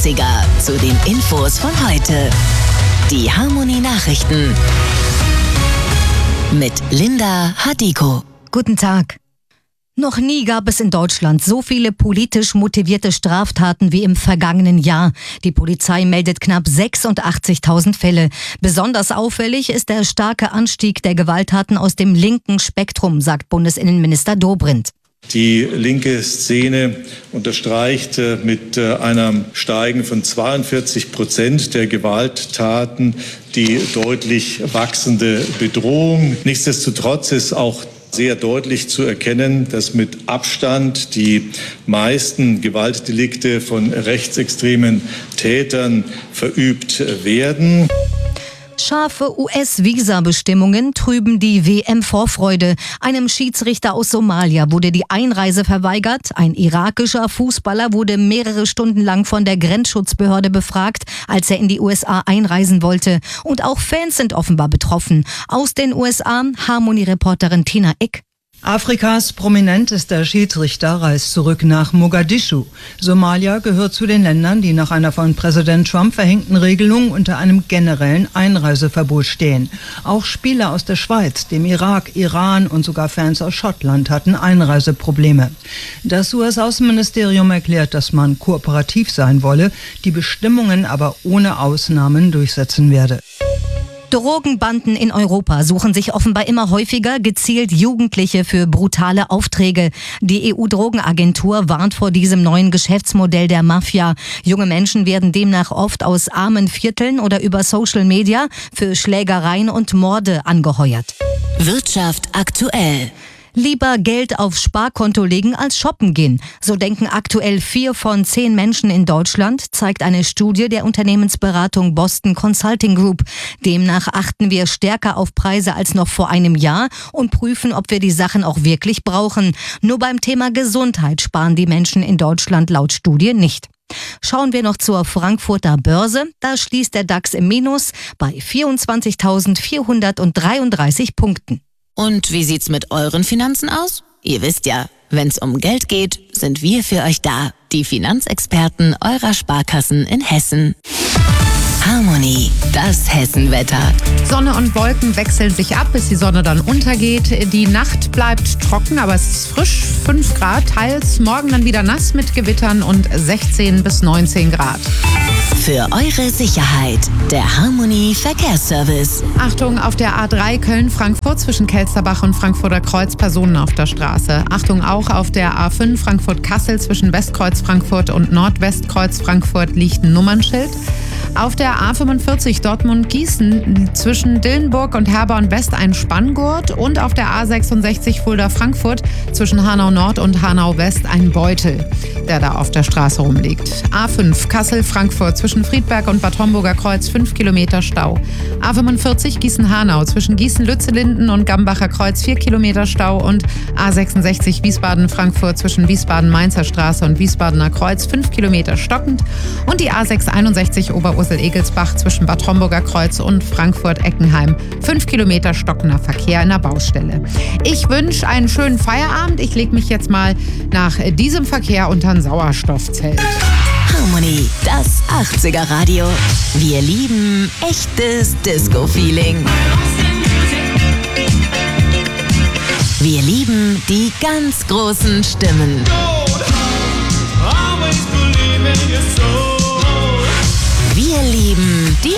80er zu den Infos von heute. Die Harmony Nachrichten mit Linda Hadiko. Guten Tag. Noch nie gab es in Deutschland so viele politisch motivierte Straftaten wie im vergangenen Jahr. Die Polizei meldet knapp 86.000 Fälle. Besonders auffällig ist der starke Anstieg der Gewalttaten aus dem linken Spektrum, sagt Bundesinnenminister Dobrindt. Die linke Szene unterstreicht mit einem Steigen von 42% der Gewalttaten die deutlich wachsende Bedrohung. Nichtsdestotrotz ist auch sehr deutlich zu erkennen, dass mit Abstand die meisten Gewaltdelikte von rechtsextremen Tätern verübt werden. Scharfe US-Visa-Bestimmungen trüben die WM-Vorfreude. Einem Schiedsrichter aus Somalia wurde die Einreise verweigert. Ein irakischer Fußballer wurde mehrere Stunden lang von der Grenzschutzbehörde befragt, als er in die USA einreisen wollte. Und auch Fans sind offenbar betroffen. Aus den USA, Harmony-Reporterin Tina Eck. Afrikas prominentester Schiedsrichter reist zurück nach Mogadischu. Somalia gehört zu den Ländern, die nach einer von Präsident Trump verhängten Regelung unter einem generellen Einreiseverbot stehen. Auch Spieler aus der Schweiz, dem Irak, Iran und sogar Fans aus Schottland hatten Einreiseprobleme. Das US-Außenministerium erklärt, dass man kooperativ sein wolle, die Bestimmungen aber ohne Ausnahmen durchsetzen werde. Drogenbanden in Europa suchen sich offenbar immer häufiger gezielt Jugendliche für brutale Aufträge. Die EU-Drogenagentur warnt vor diesem neuen Geschäftsmodell der Mafia. Junge Menschen werden demnach oft aus armen Vierteln oder über Social Media für Schlägereien und Morde angeheuert. Wirtschaft aktuell. Lieber Geld aufs Sparkonto legen als shoppen gehen. So denken aktuell 4 von 10 Menschen in Deutschland, zeigt eine Studie der Unternehmensberatung Boston Consulting Group. Demnach achten wir stärker auf Preise als noch vor einem Jahr und prüfen, ob wir die Sachen auch wirklich brauchen. Nur beim Thema Gesundheit sparen die Menschen in Deutschland laut Studie nicht. Schauen wir noch zur Frankfurter Börse. Da schließt der DAX im Minus bei 24.433 Punkten. Und wie sieht's mit euren Finanzen aus? Ihr wisst ja, wenn's um Geld geht, sind wir für euch da. Die Finanzexperten eurer Sparkassen in Hessen. Harmony, das Hessenwetter. Sonne und Wolken wechseln sich ab, bis die Sonne dann untergeht. Die Nacht bleibt trocken, aber es ist frisch, 5 Grad. Teils morgen dann wieder nass mit Gewittern und 16 bis 19 Grad. Für eure Sicherheit, der Harmony Verkehrsservice. Achtung, auf der A3 Köln-Frankfurt zwischen Kelsterbach und Frankfurter Kreuz Personen auf der Straße. Achtung auch auf der A5 Frankfurt-Kassel zwischen Westkreuz Frankfurt und Nordwestkreuz Frankfurt liegt ein Nummernschild. Auf der A45 Dortmund-Gießen zwischen Dillenburg und Herborn-West ein Spanngurt und auf der A66 Fulda-Frankfurt zwischen Hanau-Nord und Hanau-West ein Beutel, der da auf der Straße rumliegt. A5 Kassel-Frankfurt zwischen Friedberg und Bad Homburger Kreuz 5 Kilometer Stau. A45 Gießen-Hanau zwischen Gießen-Lützellinden und Gambacher Kreuz 4 Kilometer Stau und A66 Wiesbaden-Frankfurt zwischen Wiesbaden-Mainzer Straße und Wiesbadener Kreuz 5 Kilometer stockend und die A661 Oberursel-Egelsbach zwischen Bad Homburger Kreuz und Frankfurt-Eckenheim 5 Kilometer stockender Verkehr in der Baustelle. Ich wünsche einen schönen Feierabend. Ich lege mich jetzt mal nach diesem Verkehr unter ein Sauerstoffzelt. Harmony, das 80er Radio. Wir lieben echtes Disco-Feeling. Wir lieben die ganz großen Stimmen. Always believe in your soul.